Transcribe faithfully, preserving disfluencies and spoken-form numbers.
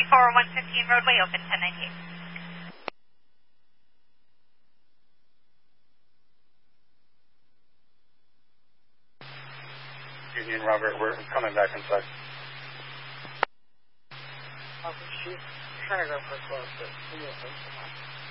for one fifteen roadway open, ten ninety-eight. Union Robert, we're coming back inside. Oh, she's trying to go for close, but we will finish them up.